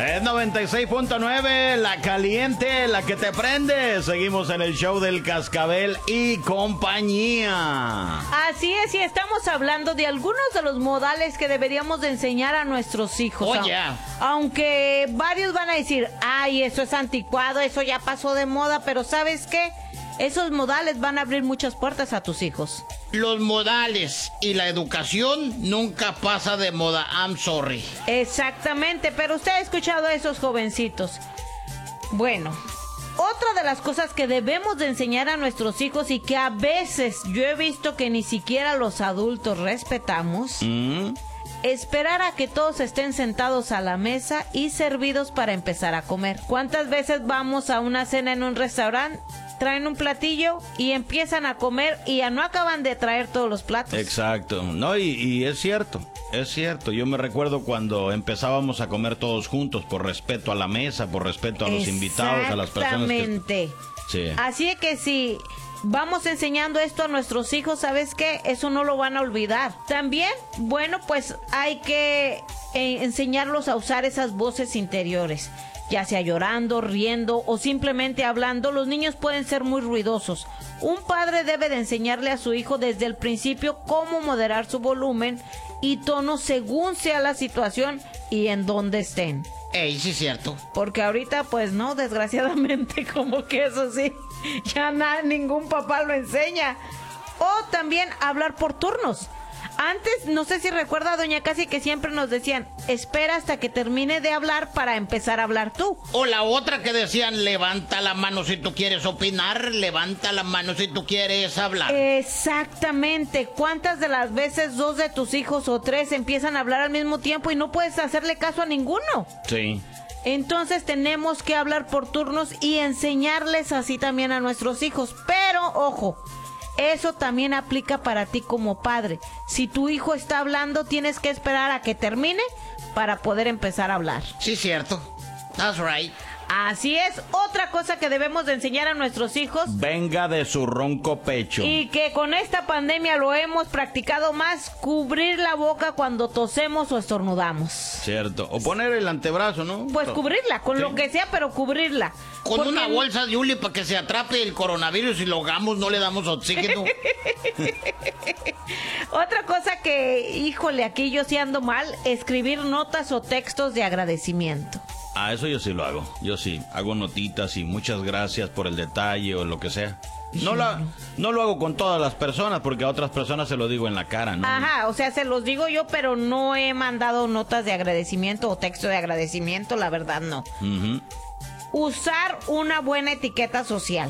Es 96.9, la caliente, la que te prende. Seguimos en el show del Cascabel y compañía. Así es, y estamos hablando de algunos de los modales que deberíamos de enseñar a nuestros hijos. Oye. Aunque varios van a decir, ay, eso es anticuado, eso ya pasó de moda, pero ¿sabes qué? Esos modales van a abrir muchas puertas a tus hijos. Los modales y la educación nunca pasa de moda, I'm sorry. Exactamente, pero usted ha escuchado a esos jovencitos. Bueno, otra de las cosas que debemos de enseñar a nuestros hijos y que a veces yo he visto que ni siquiera los adultos respetamos, esperar a que todos estén sentados a la mesa y servidos para empezar a comer. ¿Cuántas veces vamos a una cena en un restaurante? Traen un platillo y empiezan a comer y ya no acaban de traer todos los platos. Exacto, no, y es cierto. Yo me recuerdo cuando empezábamos a comer todos juntos por respeto a la mesa, por respeto a los invitados, a las personas que... Exactamente. Sí. Así que si vamos enseñando esto a nuestros hijos, ¿sabes qué? Eso no lo van a olvidar. También, bueno, pues hay que enseñarlos a usar esas voces interiores. Ya sea llorando, riendo o simplemente hablando, los niños pueden ser muy ruidosos. Un padre debe de enseñarle a su hijo desde el principio cómo moderar su volumen y tono según sea la situación y en dónde estén. Sí es cierto. Porque ahorita, pues no, desgraciadamente, como que eso sí, ya ningún papá lo enseña. O también hablar por turnos. Antes, no sé si recuerda, doña Casi, que siempre nos decían, espera hasta que termine de hablar para empezar a hablar tú. O la otra que decían, levanta la mano si tú quieres opinar, levanta la mano si tú quieres hablar. Exactamente. ¿Cuántas de las veces 2 de tus hijos o 3 empiezan a hablar al mismo tiempo y no puedes hacerle caso a ninguno? Sí. Entonces tenemos que hablar por turnos y enseñarles así también a nuestros hijos. Pero, ojo, eso también aplica para ti como padre. Si tu hijo está hablando, tienes que esperar a que termine para poder empezar a hablar. Sí, cierto. That's right. Así es. Otra cosa que debemos de enseñar a nuestros hijos. Venga de su ronco pecho. Y que con esta pandemia lo hemos practicado más, cubrir la boca cuando tosemos o estornudamos. Cierto. O poner el antebrazo, ¿no? Pues cubrirla, con lo que sea, pero cubrirla. Con porque una bolsa de hule para que se atrape el coronavirus y lo hagamos, no le damos oxígeno. Otra cosa que, híjole, aquí yo sí ando mal, escribir notas o textos de agradecimiento. Ah, eso yo sí lo hago. Yo sí, hago notitas y muchas gracias por el detalle o lo que sea. No lo hago con todas las personas porque a otras personas se lo digo en la cara, ¿no? Ajá, o sea, se los digo yo, pero no he mandado notas de agradecimiento o texto de agradecimiento, la verdad no. Usar una buena etiqueta social.